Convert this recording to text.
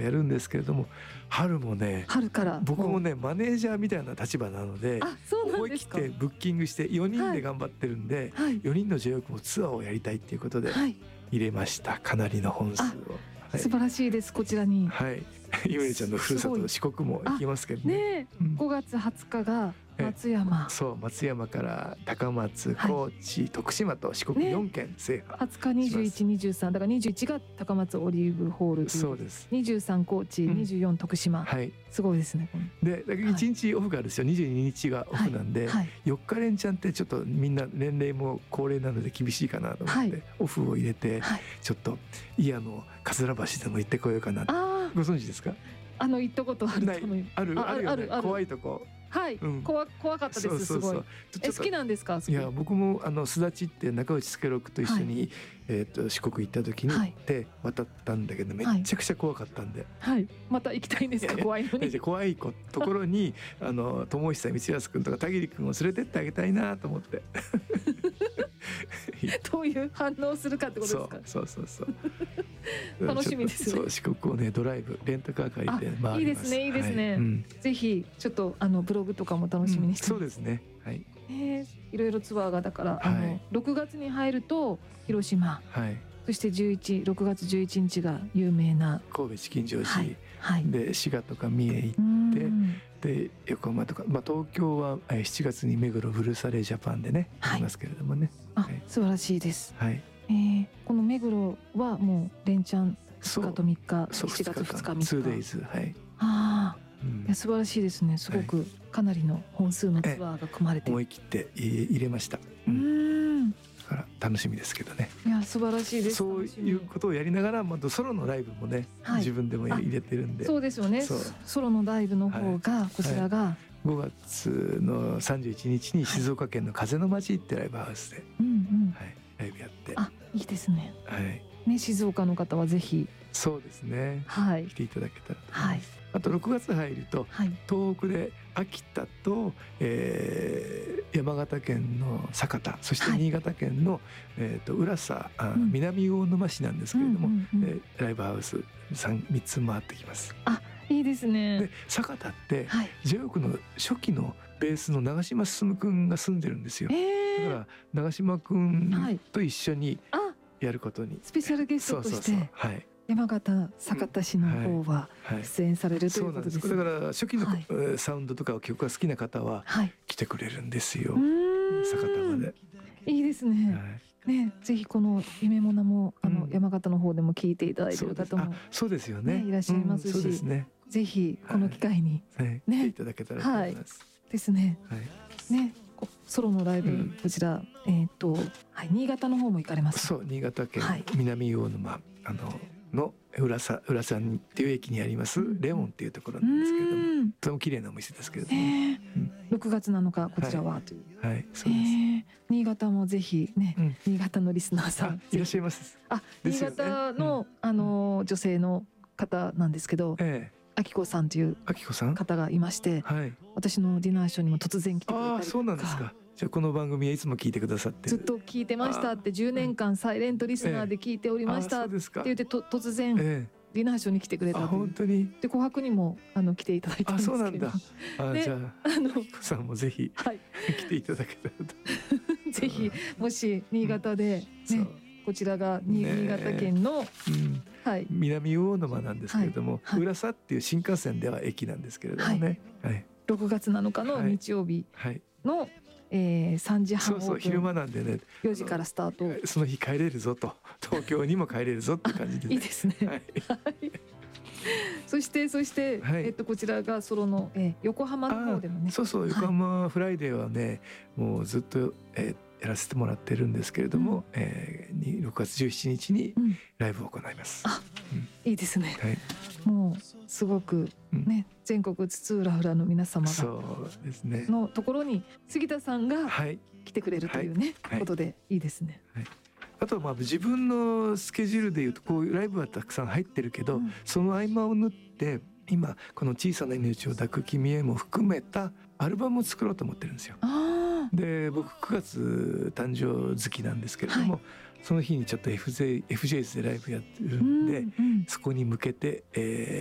やるんですけれども、春もね、 春から僕もねマネージャーみたいな立場なので、 あ、そうなん思いですか。 切ってブッキングして4人で頑張ってるんで、 はい 4人の J-WAVEもツアーをやりたいっていうことではい入れました。かなりの本数を。はい、 素晴らしいです。こちらにはい、ゆめちゃんのふるさと四国も行きますけどね。 ねえ、5月20日が松山、 そう松山から高松、 はい高知、徳島と四国4県制覇、 20日、21、23だから21が高松オリーブホールという、 そうです。 23高知、24徳島、 はい。 すごいですね。 でだから1日オフがあるんですよ。22日がオフなんで、 はい 4日連チャンってちょっとみんな年齢も高齢なので厳しいかなと思って、 はいオフを入れて、 はい、 ちょっと祖谷の桂橋でも行ってこようかな。 あご存知ですか？ 行ったことあるないと思う。 あるあよね。 ある怖いとこ。 はい、 うん怖かったです。 そうそうそうすごい。好きなんですか？ いや僕もすだちって中内助六と一緒に、四国行った時に行って渡ったんだけど、めっちゃくちゃ怖かったんで、 はい、また行きたいんですか？怖いのに。 怖いところに友久光康君とか田切君を連れてってあげたいなと思ってどういう反応するかってことですか？ そう楽しみですね。 そう四国をねドライブレンタカー借りて回ります。 いいですね、ぜひちょっとブログとかも楽しみにして、 そうですね。はい。 いろいろツアーがだから、6月に入ると広島、 はい、 そして6月11日が有名な神戸チキンジョージ、 はい、 で滋賀とか三重行って、で横浜とか、東京は7月に目黒ブルーサレージャパンでね、ありますけれどもね。 素晴らしいです。 はい。 この目黒はもう連チャン2日と3日、7月2日3日 2days、はい。 素晴らしいですね。すごくかなりの本数のツアーが組まれて、 思い切って入れました。だから楽しみですけどね。 いや素晴らしいです。 そういうことをやりながら、ソロのライブもね、自分でも入れてるんで。 そうですよね。ソロのライブの方がこちらが 5月の31日に静岡県の風の街ってライブハウスで、ライブやって。 いいですね。 はい。 ね、静岡の方はぜひ。 そうですね。来ていただけたらと思います。あと6月入ると、東北で秋田と、山形県の酒田、そして新潟県の、浦佐、南魚沼市なんですけれども、ライブハウス3つ回ってきます。 いいですね。 で酒田って J-WAVE の初期のベースの長嶋進くんが住んでるんですよ。だから長嶋くんと一緒にやることに、 スペシャルゲストとして山形酒田市の方は出演されるということです。 だから初期のサウンドとか曲が好きな方は来てくれるんですよ、酒田まで。 いいですね。ね、ぜひこの夢もなも山形の方でも聞いていただいている方もそうですよね、 いらっしゃいますし、ぜひこの機会に来ていただけたらと思います。 ですね。ね、ソロのライブ、こちら新潟の方も行かれます。 そう、新潟県南魚沼の浦佐っていう駅にありますレオンっていうところなんですけれども、とても綺麗なお店ですけれども、 6月7日こちらはという。 はい、そうです。 新潟もぜひね、新潟のリスナーさんいらっしゃいます。 新潟の女性の方なんですけど、あきこさんという方がいまして、私のディナーショーにも突然来てくれたりとか。そうなんですか。じゃあこの番組はいつも聞いてくださってずっと聞いてましたって、10年間サイレントリスナーで聞いておりましたって言って突然ディナーショーに来てくれたという。 本当に。 で紅白にも来ていただいたんですけど。 そうなんだ。じゃああきこさんもぜひ来ていただけたらと。 ぜひもし新潟でね、こちらが新潟県の南魚沼なんですけれども、浦佐っていう新幹線では駅なんですけれどもね、 6月7日の日曜日の3時半オープン、 昼間なんでね、 4時からスタート。 その日帰れるぞと、東京にも帰れるぞって感じで、 いいですね。そしてこちらがソロの横浜の方でもね。 横浜フライデーはね、もうずっとやらせてもらってるんですけれども、6月17日にライブを行います。 いいですね。もうすごくね、全国津々浦々の皆様のところに杉田さんが来てくれるというねことで、いいですね。 あと自分のスケジュールでいうとこういうライブはたくさん入ってるけど、その合間を縫って今この小さな命を抱く君へも含めたアルバムを作ろうと思ってるんですよ。で僕9月誕生月なんですけれども、その日にちょっと FJ's でライブやってるんで、そこに向けて